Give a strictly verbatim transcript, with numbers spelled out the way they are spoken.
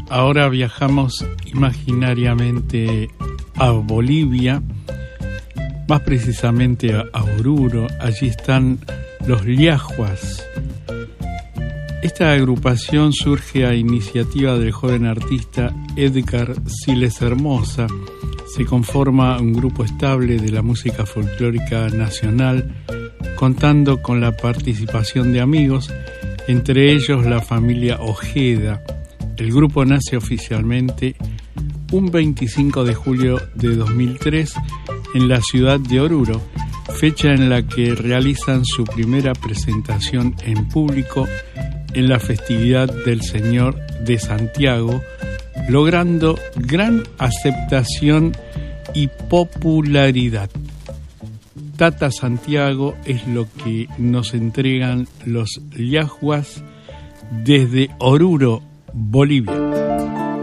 ahora viajamos imaginariamente a Bolivia, más precisamente a, a Oruro. Allí están los Liajuas. Esta agrupación surge a iniciativa del joven artista Edgar Siles Hermosa. Se conforma un grupo estable de la música folclórica nacional, contando con la participación de amigos, entre ellos la familia Ojeda. El grupo nace oficialmente un veinticinco de julio de dos mil tres en la ciudad de Oruro, fecha en la que realizan su primera presentación en público en la festividad del Señor de Santiago, logrando gran aceptación y popularidad. Tata Santiago es lo que nos entregan los Liajuas desde Oruro, Bolivia.